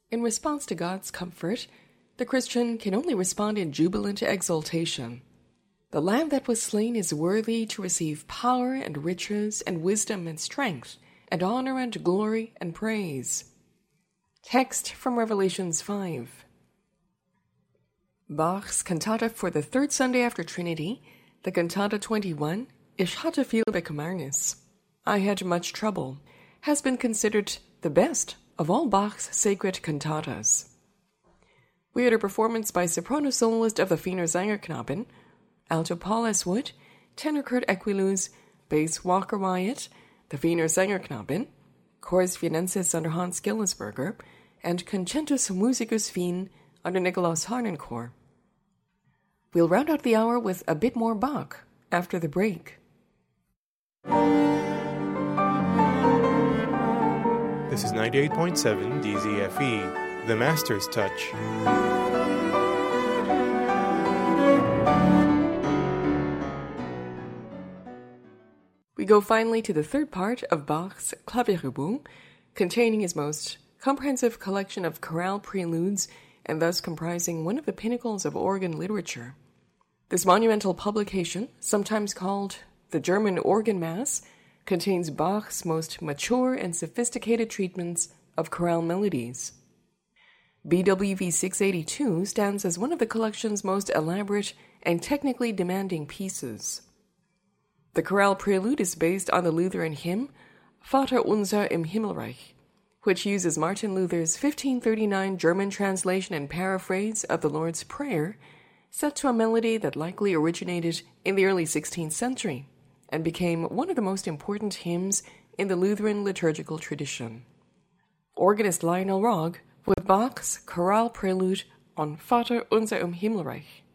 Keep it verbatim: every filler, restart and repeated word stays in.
In response to God's comfort, the Christian can only respond in jubilant exultation. The Lamb that was slain is worthy to receive power and riches and wisdom and strength and honor and glory and praise. Text from Revelations five. Bach's cantata for the third Sunday after Trinity, the cantata twenty-one, Ich hatte viel Bekommernis, I had much trouble, has been considered the best of all Bach's sacred cantatas. We had a performance by soprano soloist of the Wiener Sängerknaben, alto Paul S. Wood, tenor Kurt Equiluz, bass Walker Wyatt, the Wiener Sängerknaben, chorus Vienensis under Hans Gillisberger, and Concentus Musicus Wien under Nikolaus Harnoncourt. We'll round out the hour with a bit more Bach after the break. This is ninety-eight point seven D Z F E, The Master's Touch. We go finally to the third part of Bach's Klavierübung, containing his most comprehensive collection of chorale preludes and thus comprising one of the pinnacles of organ literature. This monumental publication, sometimes called the German Organ Mass, contains Bach's most mature and sophisticated treatments of chorale melodies. B W V six eighty-two stands as one of the collection's most elaborate and technically demanding pieces. The chorale prelude is based on the Lutheran hymn Vater unser im Himmelreich, which uses Martin Luther's fifteen thirty-nine German translation and paraphrase of the Lord's Prayer, set to a melody that likely originated in the early sixteenth century and became one of the most important hymns in the Lutheran liturgical tradition. Organist Lionel Rogge with Bach's chorale prelude on Vater unser im Himmelreich.